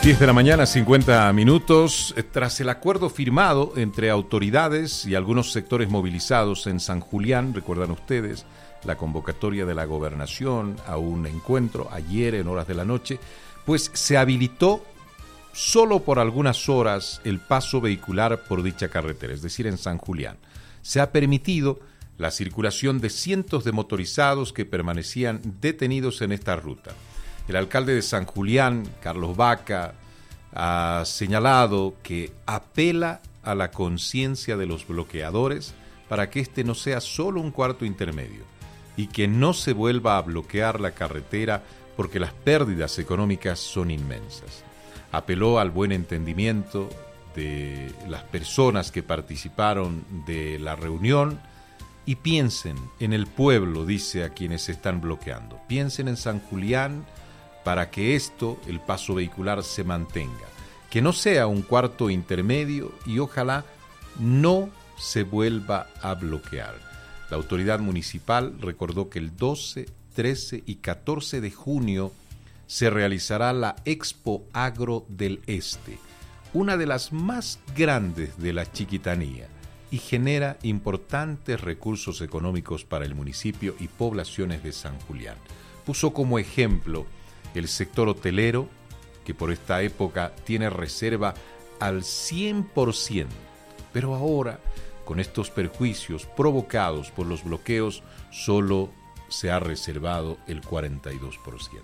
10 de la mañana, 50 minutos. Tras el acuerdo firmado entre autoridades y algunos sectores movilizados en San Julián, recuerdan ustedes la convocatoria de la gobernación a un encuentro ayer en horas de la noche, pues se habilitó solo por algunas horas el paso vehicular por dicha carretera, es decir, en San Julián. Se ha permitido la circulación de cientos de motorizados que permanecían detenidos en esta ruta. El alcalde de San Julián, Carlos Vaca, ha señalado que apela a la conciencia de los bloqueadores para que este no sea solo un cuarto intermedio y que no se vuelva a bloquear la carretera porque las pérdidas económicas son inmensas. Apeló al buen entendimiento de las personas que participaron de la reunión y piensen en el pueblo, dice a quienes se están bloqueando. Piensen en San Julián para que esto, el paso vehicular, se mantenga. Que no sea un cuarto intermedio y ojalá no se vuelva a bloquear. La autoridad municipal recordó que el 12, 13 y 14 de junio se realizará la Expo Agro del Este, una de las más grandes de la Chiquitanía, y genera importantes recursos económicos para el municipio y poblaciones de San Julián. Puso como ejemplo el sector hotelero, que por esta época tiene reserva al 100%, pero ahora, con estos perjuicios provocados por los bloqueos, solo se ha reservado el 42%.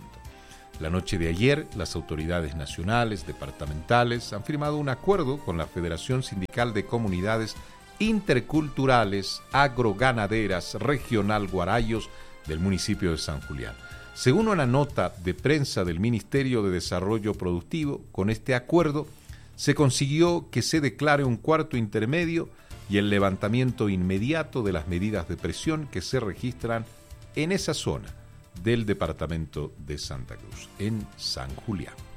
La noche de ayer, las autoridades nacionales, departamentales, han firmado un acuerdo con la Federación Sindical de Comunidades Interculturales Agroganaderas Regional Guarayos del municipio de San Julián. Según una nota de prensa del Ministerio de Desarrollo Productivo, con este acuerdo se consiguió que se declare un cuarto intermedio y el levantamiento inmediato de las medidas de presión que se registran en esa zona del departamento de Santa Cruz, en San Julián.